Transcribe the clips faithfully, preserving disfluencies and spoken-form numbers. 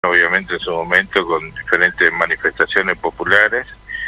obviamente en su momento con diferentes manifestaciones populares.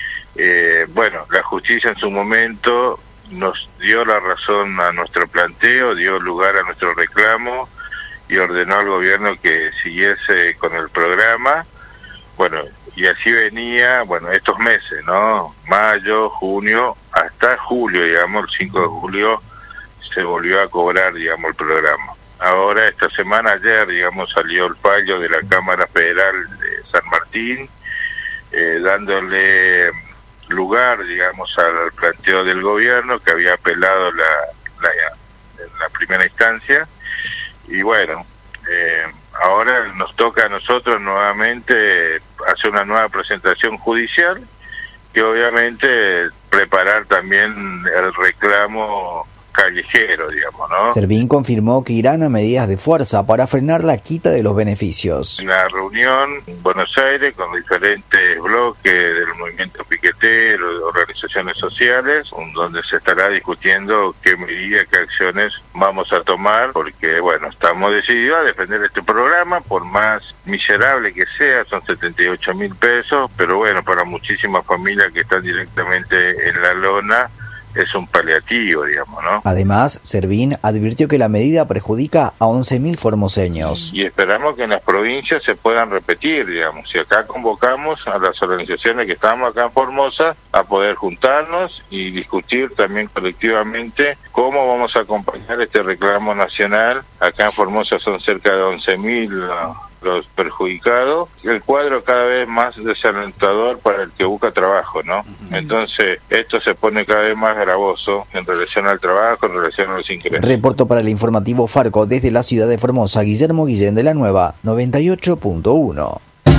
Eh, bueno, la justicia en su momento nos dio la razón a nuestro planteo, dio lugar a nuestro reclamo y ordenó al gobierno que siguiese con el programa. Bueno, y así venía, bueno, estos meses, ¿no? Mayo, junio, hasta julio, digamos, el cinco de julio se volvió a cobrar, digamos, el programa. Ahora, esta semana, ayer, digamos, salió el fallo de la Cámara Federal de San Martín, eh, dándole lugar, digamos, al planteo del gobierno que había apelado la, la, en la primera instancia. Y bueno, eh, ahora nos toca a nosotros nuevamente hacer una nueva presentación judicial, que obviamente preparar también el reclamo callejero, digamos, ¿no? Servín confirmó que irán a medidas de fuerza para frenar la quita de los beneficios. Una reunión en Buenos Aires con diferentes bloques del movimiento piquetero, organizaciones sociales, donde se estará discutiendo qué medidas, qué acciones vamos a tomar, porque, bueno, estamos decididos a defender este programa, por más miserable que sea, son setenta y ocho mil pesos, pero bueno, para muchísimas familias que están directamente en la lona, es un paliativo, digamos, ¿no? Además, Servín advirtió que la medida perjudica a once mil formoseños. Y esperamos que en las provincias se puedan repetir, digamos. Si acá convocamos a las organizaciones que estamos acá en Formosa a poder juntarnos y discutir también colectivamente cómo vamos a acompañar este reclamo nacional. Acá en Formosa son cerca de once mil los perjudicados. El cuadro cada vez más desalentador para el que busca trabajo, ¿no? Uh-huh. Entonces, esto se pone cada vez más gravoso en relación al trabajo, en relación a los ingresos. Reportó para el informativo Farco desde la ciudad de Formosa, Guillermo Guillén de la Nueva, noventa y ocho punto uno.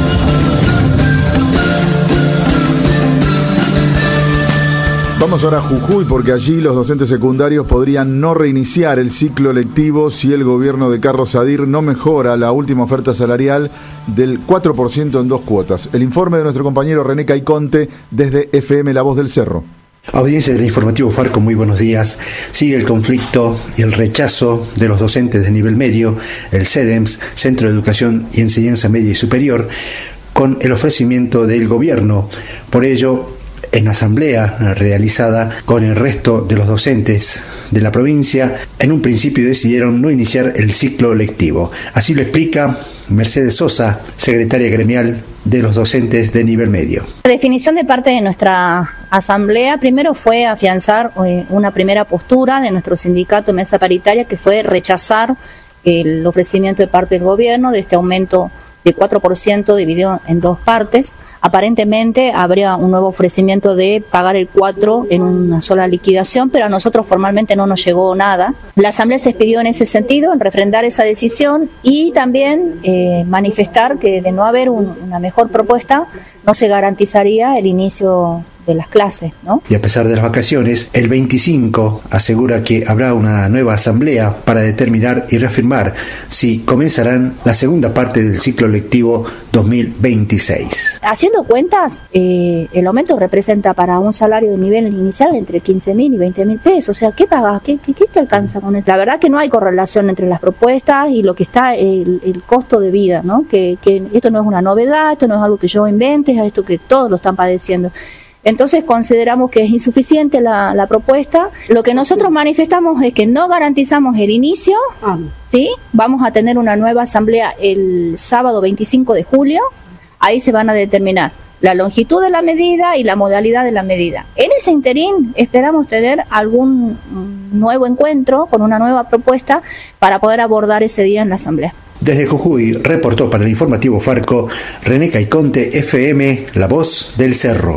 Vamos ahora a Jujuy, porque allí los docentes secundarios podrían no reiniciar el ciclo lectivo si el gobierno de Carlos Sadir no mejora la última oferta salarial del cuatro por ciento en dos cuotas. El informe de nuestro compañero René Caiconte desde F M La Voz del Cerro. Audiencia del informativo Farco, muy buenos días. Sigue el conflicto y el rechazo de los docentes de nivel medio, el CEDEMS, Centro de Educación y Enseñanza Media y Superior, con el ofrecimiento del gobierno. Por ello, en asamblea realizada con el resto de los docentes de la provincia, en un principio decidieron no iniciar el ciclo lectivo. Así lo explica Mercedes Sosa, secretaria gremial de los docentes de nivel medio. La definición de parte de nuestra asamblea primero fue afianzar eh, una primera postura de nuestro sindicato Mesa Paritaria, que fue rechazar el ofrecimiento de parte del gobierno de este aumento de cuatro por ciento dividido en dos partes. Aparentemente habría un nuevo ofrecimiento de pagar el cuatro por ciento en una sola liquidación, pero a nosotros formalmente no nos llegó nada. La asamblea se expidió en ese sentido, en refrendar esa decisión y también eh, manifestar que de no haber un, una mejor propuesta no se garantizaría el inicio de las clases, ¿no? Y a pesar de las vacaciones, el veinticinco asegura que habrá una nueva asamblea para determinar y reafirmar si comenzarán la segunda parte del ciclo lectivo dos mil veintiséis. Haciendo cuentas, eh, el aumento representa para un salario de nivel inicial entre quince mil y veinte mil pesos. O sea, ¿qué pagas? ¿Qué, qué, qué te alcanza con eso? La verdad que no hay correlación entre las propuestas y lo que está el, el costo de vida, ¿no? Que, que esto no es una novedad, esto no es algo que yo invente, es esto que todos lo están padeciendo. Entonces consideramos que es insuficiente la, la propuesta. Lo que nosotros manifestamos es que no garantizamos el inicio, ¿sí? Vamos a tener una nueva asamblea el sábado veinticinco de julio, ahí se van a determinar la longitud de la medida y la modalidad de la medida. En ese interín esperamos tener algún nuevo encuentro con una nueva propuesta para poder abordar ese día en la asamblea. Desde Jujuy, reportó para el informativo Farco, René Caiconte, F M, La Voz del Cerro.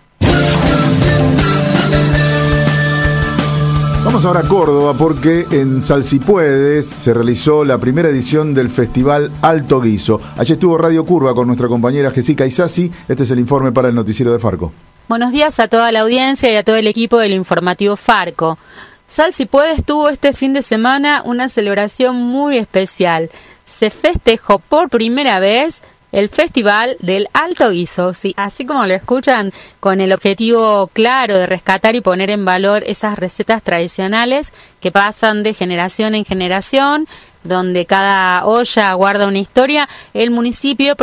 Vamos ahora a Córdoba, porque en Salsipuedes se realizó la primera edición del Festival Alto Guiso. Allí estuvo Radio Curva con nuestra compañera Jessica Isasi. Este es el informe para el noticiero de Farco. Buenos días a toda la audiencia y a todo el equipo del informativo Farco. Salsipuedes tuvo este fin de semana una celebración muy especial. Se festejó por primera vez el Festival del Alto Guiso, sí, así como lo escuchan, con el objetivo claro de rescatar y poner en valor esas recetas tradicionales que pasan de generación en generación, donde cada olla guarda una historia. El municipio